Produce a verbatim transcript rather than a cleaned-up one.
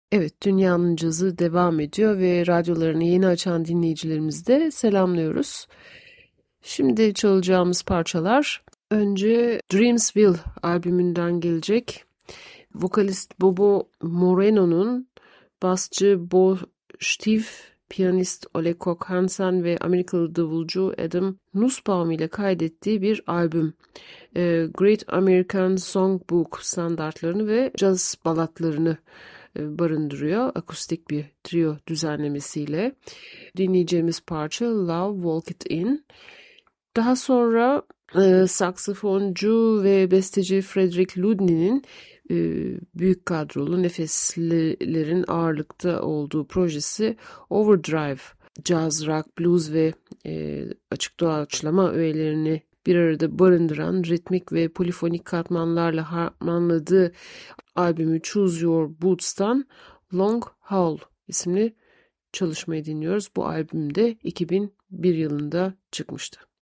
Evet, Dünyanın Cazı devam ediyor ve radyolarını yeni açan dinleyicilerimizi de selamlıyoruz. Şimdi çalacağımız parçalar önce Dreamsville albümünden gelecek. Vokalist Bobo Moreno'nun basçı Bo Steve, piyanist Ole Kock Hansen ve Amerikalı davulcu Adam Nussbaum ile kaydettiği bir albüm. Great American Songbook standartlarını ve caz balatlarını barındırıyor. Akustik bir trio düzenlemesiyle. Dinleyeceğimiz parça Love Walk It In. Daha sonra e, saksafoncu ve besteci Frederick Ludney'nin e, büyük kadrolu nefeslilerin ağırlıkta olduğu projesi Overdrive, caz, rock, blues ve e, açık doğaçlama öğelerini bir arada barındıran ritmik ve polifonik katmanlarla harmanladığı albümü Choose Your Boots'tan Long Haul isimli çalışmayı dinliyoruz. Bu albüm de iki bin bir yılında çıkmıştı.